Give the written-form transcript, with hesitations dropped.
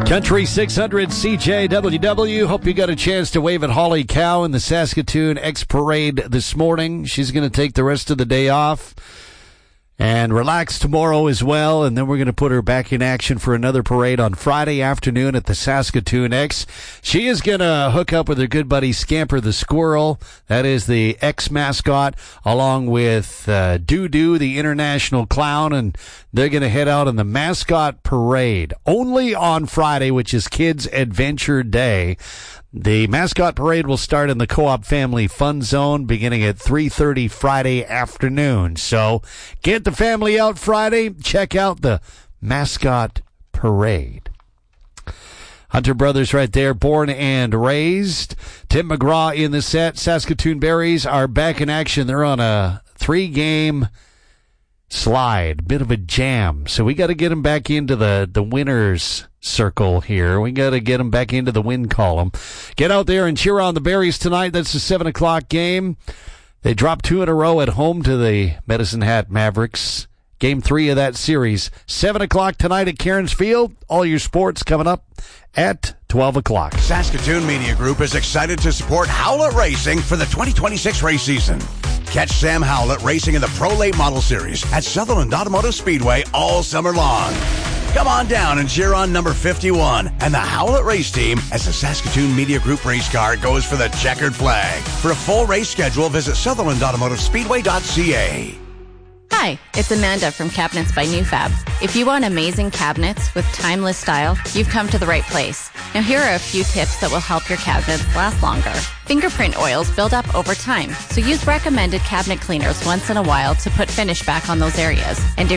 Country 600 CJWW. Hope you got a chance to wave at Holly Cow in the Saskatoon X Parade this morning. She's going to take the rest of the day off and relax tomorrow as well, and then we're going to put her back in action for another parade on Friday afternoon at the Saskatoon X. She is going to hook up with her good buddy Scamper the Squirrel. That is the X mascot, along with Doo-Doo, the international clown, and they're going to head out on the mascot parade only on Friday, which is Kids Adventure Day. The mascot parade will start in the Co-op Family Fun Zone beginning at 3:30 Friday afternoon. So get the family out Friday. Check out the mascot parade. Hunter Brothers right there, born and raised. Tim McGraw in the set. Saskatoon Berries are back in action. They're on a 3-game slide, bit of a jam. So we got to get them back into the winners circle here. We got to get them back into the win column. Get out there and cheer on the Berries tonight. That's the 7 o'clock game. They dropped 2 in a row at home to the Medicine Hat Mavericks. Game 3 of that series. 7 o'clock tonight at Cairns Field. All your sports coming up at 12 o'clock. Saskatoon Media Group is excited to support Howlett Racing for the 2026 race season. Catch Sam Howlett racing in the Pro Late Model Series at Sutherland Automotive Speedway all summer long. Come on down and cheer on number 51 and the Howlett race team as the Saskatoon Media Group race car goes for the checkered flag. For a full race schedule, visit SutherlandAutomotiveSpeedway.ca. Hi, it's Amanda from Cabinets by Newfab. If you want amazing cabinets with timeless style, you've come to the right place. Now here are a few tips that will help your cabinets last longer. Fingerprint oils build up over time, so use recommended cabinet cleaners once in a while to put finish back on those areas. And